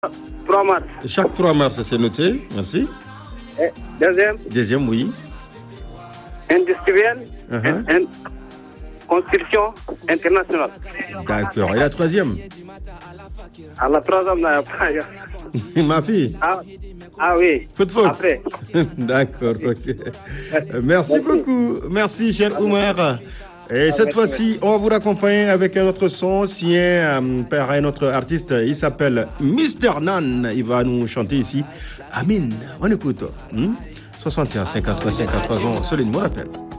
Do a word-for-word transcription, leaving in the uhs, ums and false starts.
trois mars. Chaque trois mars, c'est noté. Merci. Et deuxième. Deuxième, oui. Industrielle. Uh-huh. Et, et construction internationale. D'accord. Et la troisième? À la troisième, n'a pas. Ma fille. Ah, ah oui. Faute faute. Après. D'accord. Ok. Merci beaucoup. Merci, cher Oumar. Et cette fois-ci, on va vous accompagner avec un autre son signé euh, par un autre artiste. Il s'appelle Mister Nan. Il va nous chanter ici. Amine. On écoute. Hmm? soixante et un cinquante-trois cinquante-trois. Bon, c'est le numéro d'appel.